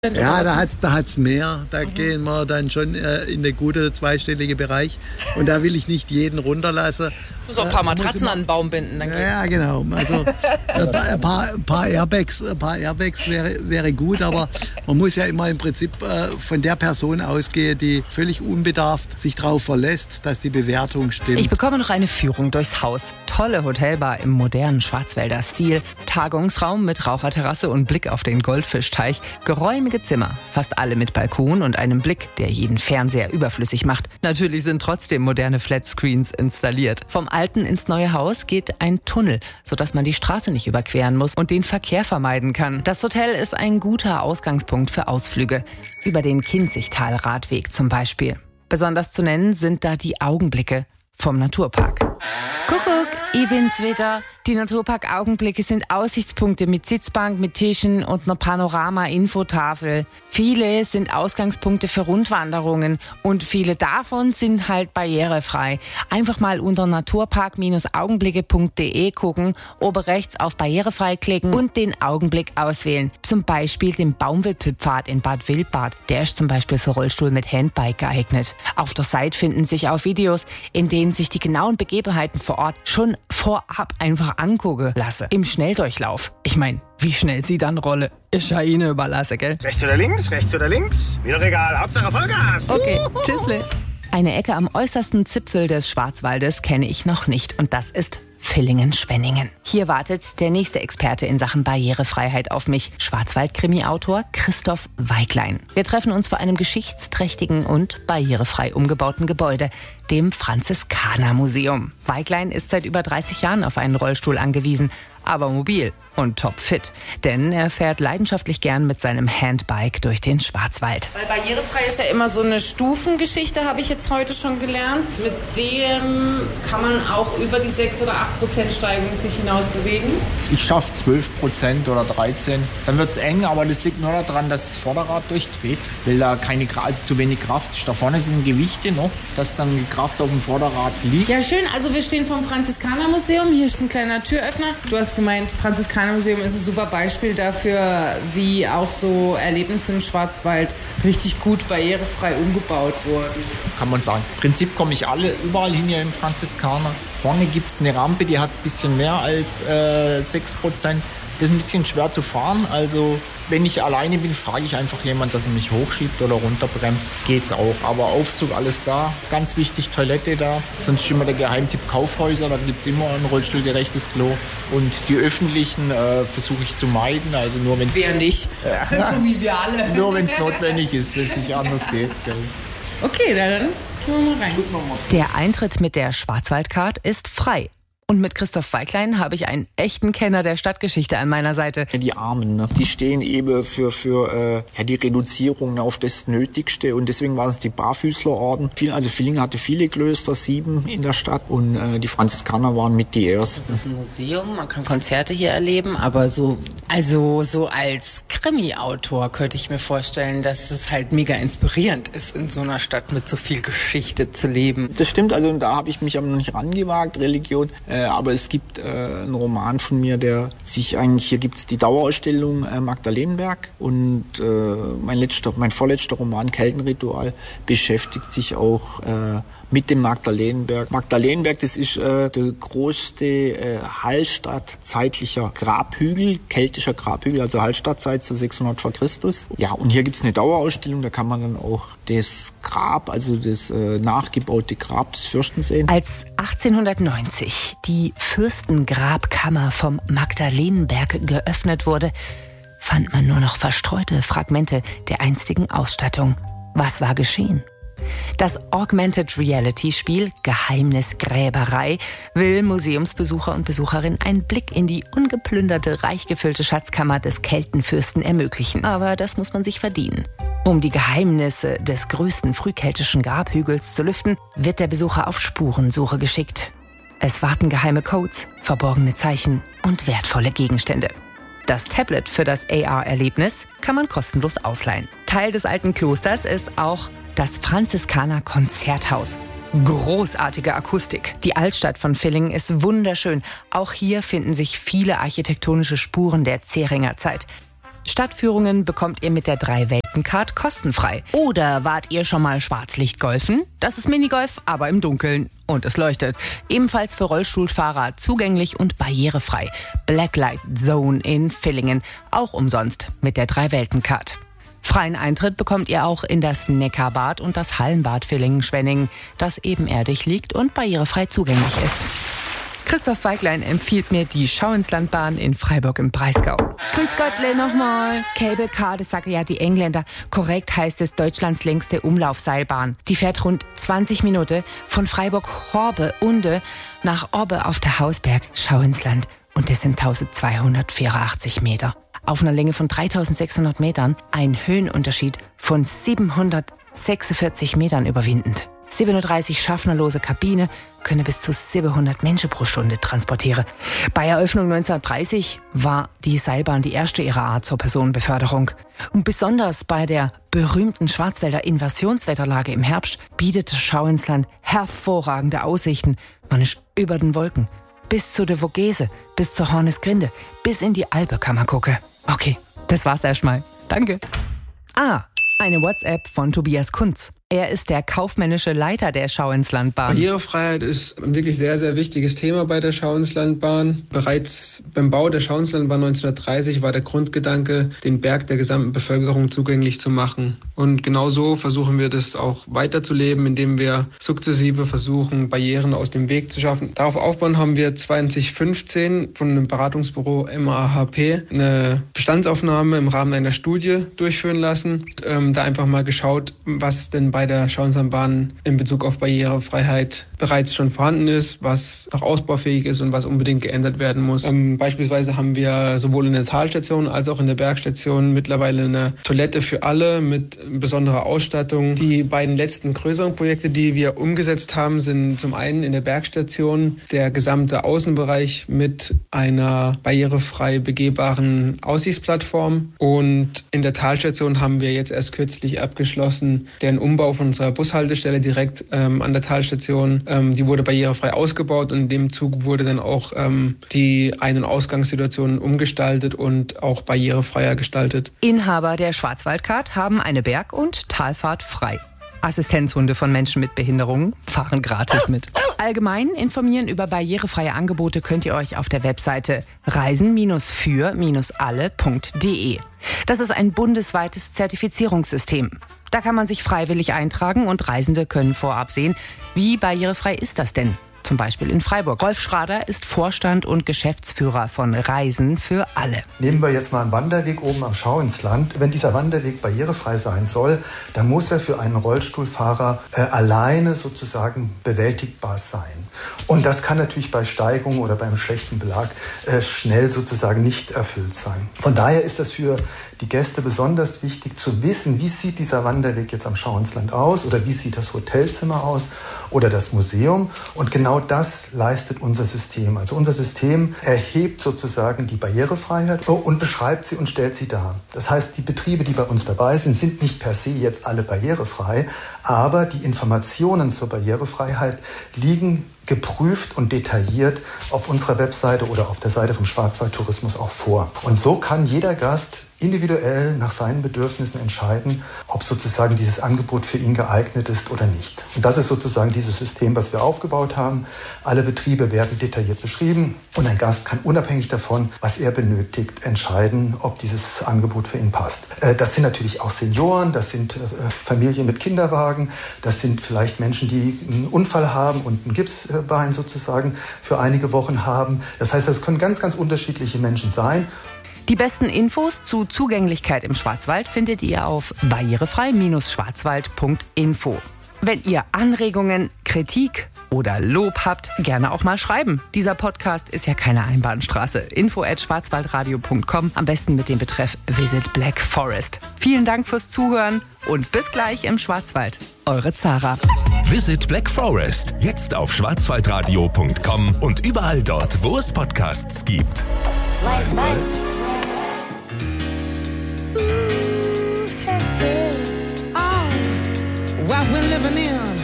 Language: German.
Ja, da hat's mehr. Da gehen wir dann schon in den guten zweistelligen Bereich. Und da will ich nicht jeden runterlassen. Muss auch ein paar Matratzen an den Baum binden. Dann ja, genau. Also ein paar Airbags wäre gut, aber man muss ja immer im Prinzip von der Person ausgehen, die völlig unbedarft sich darauf verlässt, dass die Bewertung stimmt. Ich bekomme noch eine Führung durchs Haus. Tolle Hotelbar im modernen Schwarzwälder Stil. Tagungsraum mit Raucherterrasse und Blick auf den Goldfischteich. Geräumige Zimmer, fast alle mit Balkon und einem Blick, der jeden Fernseher überflüssig macht. Natürlich sind trotzdem moderne Flatscreens installiert. Vom alten ins neue Haus geht ein Tunnel, sodass man die Straße nicht überqueren muss und den Verkehr vermeiden kann. Das Hotel ist ein guter Ausgangspunkt für Ausflüge. Über den Kinzigtal-Radweg zum Beispiel. Besonders zu nennen sind da die Augenblicke vom Naturpark. Kuckuck, ich bin's wieder. Die Naturpark-Augenblicke sind Aussichtspunkte mit Sitzbank, mit Tischen und einer Panorama-Infotafel. Viele sind Ausgangspunkte für Rundwanderungen und viele davon sind halt barrierefrei. Einfach mal unter naturpark-augenblicke.de gucken, oben rechts auf barrierefrei klicken und den Augenblick auswählen. Zum Beispiel den Baumwipfelpfad in Bad Wildbad. Der ist zum Beispiel für Rollstuhl mit Handbike geeignet. Auf der Seite finden sich auch Videos, in denen sich die genauen Begebenheiten vor Ort schon vorab einfach angucken lasse. Im Schnelldurchlauf. Ich meine, wie schnell sie dann rolle, ist ja Ihnen überlasse, gell? Rechts oder links, rechts oder links. Wieder egal, Hauptsache Vollgas. Okay, tschüssle. Eine Ecke am äußersten Zipfel des Schwarzwaldes kenne ich noch nicht und das ist Villingen-Schwenningen. Hier wartet der nächste Experte in Sachen Barrierefreiheit auf mich, Schwarzwald-Krimi-Autor Christoph Weiglein. Wir treffen uns vor einem geschichtsträchtigen und barrierefrei umgebauten Gebäude, dem Franziskaner-Museum. Weiglein ist seit über 30 Jahren auf einen Rollstuhl angewiesen, aber mobil und topfit. Denn er fährt leidenschaftlich gern mit seinem Handbike durch den Schwarzwald. Weil barrierefrei ist ja immer so eine Stufengeschichte, habe ich jetzt heute schon gelernt. Mit dem kann man auch über die 6 oder 8% Steigung sich hinaus bewegen. Ich schaffe 12% oder 13%. Dann wird es eng, aber das liegt nur daran, dass das Vorderrad durchdreht, weil da also zu wenig Kraft ist. Da vorne sind Gewichte noch, dass dann die Kraft auf dem Vorderrad liegt. Ja, schön. Also wir stehen vom Franziskaner-Museum. Hier ist ein kleiner Türöffner. Du hast gemeint, Franziskaner-Museum ist ein super Beispiel dafür, wie auch so Erlebnisse im Schwarzwald richtig gut barrierefrei umgebaut wurden. Kann man sagen. Im Prinzip komme ich überall hin hier im Franziskaner. Vorne gibt es eine Rampe, die hat ein bisschen mehr als 6%. Das ist ein bisschen schwer zu fahren. Also wenn ich alleine bin, frage ich einfach jemanden, dass er mich hochschiebt oder runterbremst. Geht's auch. Aber Aufzug, alles da. Ganz wichtig, Toilette da. Sonst ist immer der Geheimtipp Kaufhäuser. Da gibt es immer ein rollstuhlgerechtes Klo. Und die öffentlichen versuche ich zu meiden. Also nur wenn es... Wer nicht? So wie wir alle. Nur wenn es notwendig ist, wenn es nicht anders geht. Gell. Okay, dann gehen wir mal rein. Der Eintritt mit der Schwarzwaldcard ist frei. Und mit Christoph Weiglein habe ich einen echten Kenner der Stadtgeschichte an meiner Seite. Die Armen, ne? Die stehen eben für die Reduzierung auf das Nötigste. Und deswegen waren es die Barfüßlerorden. Also Villingen hatte viele Klöster, 7 in der Stadt. Und die Franziskaner waren mit die ersten. Das ist ein Museum, man kann Konzerte hier erleben. Aber so als Krimi-Autor könnte ich mir vorstellen, dass es halt mega inspirierend ist, in so einer Stadt mit so viel Geschichte zu leben. Das stimmt, also da habe ich mich aber noch nicht rangewagt, Religion. Aber es gibt einen Roman von mir, hier gibt es die Dauerausstellung Magdalenenberg und mein vorletzter Roman Keltenritual beschäftigt sich auch mit dem Magdalenenberg. Magdalenenberg, das ist der größte Hallstatt-zeitlicher Grabhügel, keltischer Grabhügel, also Hallstattzeit zu 600 vor Christus. Ja, und hier gibt's eine Dauerausstellung, da kann man dann auch das Grab, also das nachgebaute Grab des Fürsten sehen. Als 1890 die Fürstengrabkammer vom Magdalenenberg geöffnet wurde, fand man nur noch verstreute Fragmente der einstigen Ausstattung. Was war geschehen? Das Augmented Reality Spiel Geheimnisgräberei will Museumsbesucher und Besucherinnen einen Blick in die ungeplünderte, reich gefüllte Schatzkammer des Keltenfürsten ermöglichen. Aber das muss man sich verdienen. Um die Geheimnisse des größten frühkeltischen Grabhügels zu lüften, wird der Besucher auf Spurensuche geschickt. Es warten geheime Codes, verborgene Zeichen und wertvolle Gegenstände. Das Tablet für das AR-Erlebnis kann man kostenlos ausleihen. Teil des alten Klosters ist auch das Franziskaner Konzerthaus. Großartige Akustik. Die Altstadt von Villingen ist wunderschön. Auch hier finden sich viele architektonische Spuren der Zähringer Zeit. Stadtführungen bekommt ihr mit der 3-Welten-Card kostenfrei. Oder wart ihr schon mal Schwarzlichtgolfen? Das ist Minigolf, aber im Dunkeln. Und es leuchtet. Ebenfalls für Rollstuhlfahrer zugänglich und barrierefrei. Blacklight Zone in Villingen. Auch umsonst mit der 3-Welten-Card. Freien Eintritt bekommt ihr auch in das Neckarbad und das Hallenbad Villingen-Schwenningen, das ebenerdig liegt und barrierefrei zugänglich ist. Christoph Weiglein empfiehlt mir die Schauinslandbahn in Freiburg im Breisgau. Grüß Gottle nochmal. Cable Car, das sagen ja die Engländer. Korrekt heißt es Deutschlands längste Umlaufseilbahn. Die fährt rund 20 Minuten von Freiburg-Horbe-Unde nach Obbe auf der Hausberg, Schauinsland. Und das sind 1284 Meter. Auf einer Länge von 3600 Metern ein Höhenunterschied von 746 Metern überwindend. 37 schaffnerlose Kabine können bis zu 700 Menschen pro Stunde transportieren. Bei Eröffnung 1930 war die Seilbahn die erste ihrer Art zur Personenbeförderung. Und besonders bei der berühmten Schwarzwälder Invasionswetterlage im Herbst bietet das Schauinsland hervorragende Aussichten. Man ist über den Wolken, bis zu der Vogese, bis zur Hornesgrinde, bis in die Alpe kann man gucken. Okay, das war's erstmal. Danke. Eine WhatsApp von Tobias Kunz. Er ist der kaufmännische Leiter der Schauinslandbahn. Barrierefreiheit ist ein wirklich sehr, sehr wichtiges Thema bei der Schauinslandbahn. Bereits beim Bau der Schauinslandbahn 1930 war der Grundgedanke, den Berg der gesamten Bevölkerung zugänglich zu machen. Und genau so versuchen wir das auch weiterzuleben, indem wir sukzessive versuchen, Barrieren aus dem Weg zu schaffen. Darauf aufbauen haben wir 2015 von einem Beratungsbüro MAHP eine Bestandsaufnahme im Rahmen einer Studie durchführen lassen. Da einfach mal geschaut, was denn bei der Schauinslandbahn in Bezug auf Barrierefreiheit bereits schon vorhanden ist, was noch ausbaufähig ist und was unbedingt geändert werden muss. Beispielsweise haben wir sowohl in der Talstation als auch in der Bergstation mittlerweile eine Toilette für alle mit besonderer Ausstattung. Die beiden letzten größeren Projekte, die wir umgesetzt haben, sind zum einen in der Bergstation der gesamte Außenbereich mit einer barrierefrei begehbaren Aussichtsplattform, und in der Talstation haben wir jetzt erst kürzlich abgeschlossen, deren Umbau von unserer Bushaltestelle direkt an der Talstation. Die wurde barrierefrei ausgebaut, und in dem Zug wurde dann auch die Ein- und Ausgangssituation umgestaltet und auch barrierefreier gestaltet. Inhaber der Schwarzwaldcard haben eine Berg- und Talfahrt frei. Assistenzhunde von Menschen mit Behinderungen fahren gratis mit. Allgemein informieren über barrierefreie Angebote könnt ihr euch auf der Webseite reisen-für-alle.de. Das ist ein bundesweites Zertifizierungssystem. Da kann man sich freiwillig eintragen und Reisende können vorab sehen, wie barrierefrei ist das denn? Zum Beispiel in Freiburg. Rolf Schrader ist Vorstand und Geschäftsführer von Reisen für alle. Nehmen wir jetzt mal einen Wanderweg oben am Schauinsland. Wenn dieser Wanderweg barrierefrei sein soll, dann muss er für einen Rollstuhlfahrer alleine sozusagen bewältigbar sein. Und das kann natürlich bei Steigung oder beim schlechten Belag schnell sozusagen nicht erfüllt sein. Von daher ist das für die Gäste besonders wichtig zu wissen, wie sieht dieser Wanderweg jetzt am Schauinsland aus oder wie sieht das Hotelzimmer aus oder das Museum. Und genau das leistet unser System. Also unser System erhebt sozusagen die Barrierefreiheit und beschreibt sie und stellt sie dar. Das heißt, die Betriebe, die bei uns dabei sind, sind nicht per se jetzt alle barrierefrei, aber die Informationen zur Barrierefreiheit liegen geprüft und detailliert auf unserer Webseite oder auf der Seite vom Schwarzwaldtourismus auch vor. Und so kann jeder Gast individuell nach seinen Bedürfnissen entscheiden, ob sozusagen dieses Angebot für ihn geeignet ist oder nicht. Und das ist sozusagen dieses System, was wir aufgebaut haben. Alle Betriebe werden detailliert beschrieben und ein Gast kann unabhängig davon, was er benötigt, entscheiden, ob dieses Angebot für ihn passt. Das sind natürlich auch Senioren, das sind Familien mit Kinderwagen, das sind vielleicht Menschen, die einen Unfall haben und ein Gipsbein sozusagen für einige Wochen haben. Das heißt, das können ganz, ganz unterschiedliche Menschen sein. Die besten Infos zu Zugänglichkeit im Schwarzwald findet ihr auf barrierefrei-schwarzwald.info. Wenn ihr Anregungen, Kritik oder Lob habt, gerne auch mal schreiben. Dieser Podcast ist ja keine Einbahnstraße. info@schwarzwaldradio.com, am besten mit dem Betreff Visit Black Forest. Vielen Dank fürs Zuhören und bis gleich im Schwarzwald. Eure Zara. Visit Black Forest, jetzt auf schwarzwaldradio.com und überall dort, wo es Podcasts gibt. What we're living in